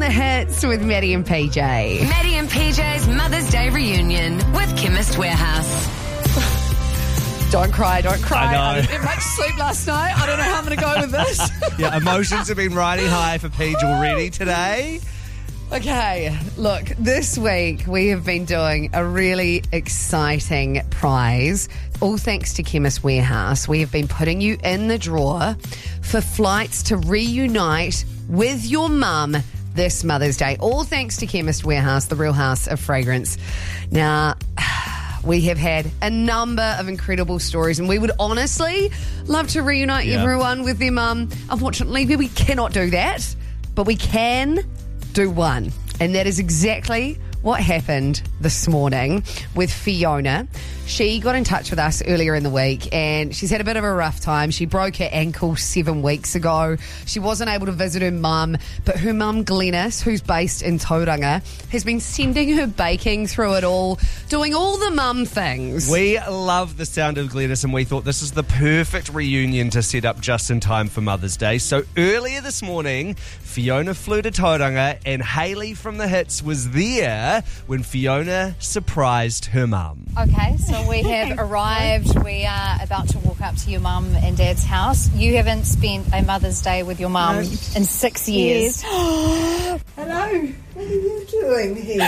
the hits with Maddie and PJ. Maddie and PJ's Mother's Day reunion with Chemist Warehouse. Don't cry. I know. I didn't get much sleep last night. I don't know how I'm going to go with this. Yeah, emotions have been riding high for Paige already today. Okay, look, this week we have been doing a really exciting prize. All thanks to Chemist Warehouse, we have been putting you in the draw for flights to reunite with your mum this Mother's Day. All thanks to Chemist Warehouse, the real house of fragrance. Now, we have had a number of incredible stories, and we would honestly love to reunite everyone with their mum. Unfortunately, we cannot do that, but we can do one. And that is exactly what happened this morning with Fiona. She got in touch with us earlier in the week and she's had a bit of a rough time. She broke her ankle 7 weeks ago. She wasn't able to visit her mum, but her mum Glenys, who's based in Tauranga, has been sending her baking through it all, doing all the mum things. We love the sound of Glenys and we thought this is the perfect reunion to set up just in time for Mother's Day. So earlier this morning, Fiona flew to Tauranga and Hayley from The Hits was there when Fiona surprised her mum. Okay, so we have arrived. We are about to walk up to your mum and dad's house. You haven't spent a Mother's Day with your mum in 6 years. Hello, what are you doing here?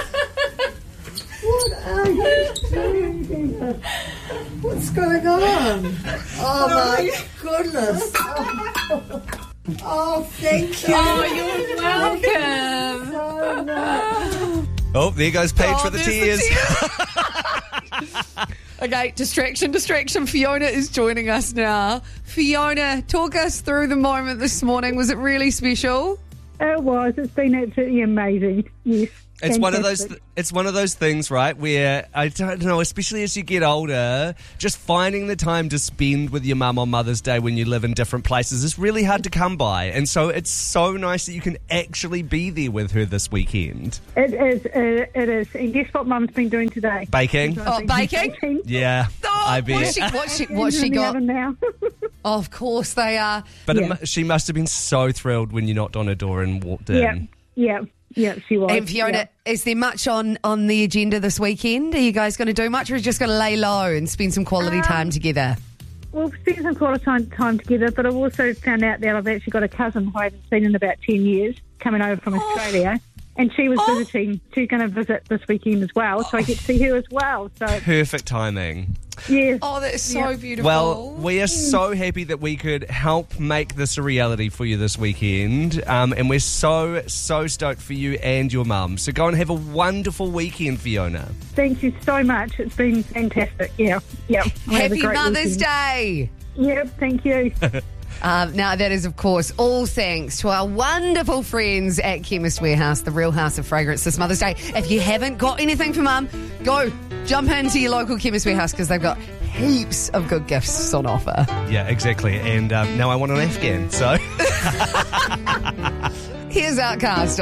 What are you doing here? What's going on? Oh my goodness. Oh, thank you. Oh, you're welcome. So nice. Oh, there goes Paige with the there's tears. Okay, distraction. Fiona is joining us now. Fiona, talk us through the moment this morning. Was it really special? It was. It's been absolutely amazing. Yes. It's one of those Fantastic. things, right, where, I don't know, especially as you get older, just finding the time to spend with your mum on Mother's Day when you live in different places is really hard to come by. And so it's so nice that you can actually be there with her this weekend. It is. And guess what Mum's been doing today? Baking? Oh, baking? Yeah, Oh, I bet. What's she In the got? oven now. Oh, of course they are. But Yeah. she must have been so thrilled when you knocked on her door and walked in. Yeah, she was. And Fiona, is there much on the agenda this weekend? Are you guys going to do much, or are you just going to lay low and spend some quality time together? We'll spend some quality time together, but I've also found out that I've actually got a cousin who I haven't seen in about 10 years coming over from Australia. And she was visiting. She's going to visit this weekend as well, so I get to see her as well. So Perfect timing. yes. Oh, that's so beautiful. Well, we are so happy that we could help make this a reality for you this weekend. And we're so stoked for you and your mum. So go and have a wonderful weekend, Fiona. Thank you so much. It's been fantastic. Yeah. We'll have a Happy great Mother's weekend. Day. Yep, thank you. Now, that is, of course, all thanks to our wonderful friends at Chemist Warehouse, the real house of fragrance this Mother's Day. If you haven't got anything for Mum, go jump into your local Chemist Warehouse because they've got heaps of good gifts on offer. Yeah, exactly. And now I want an Afghan, so... Here's Outcast.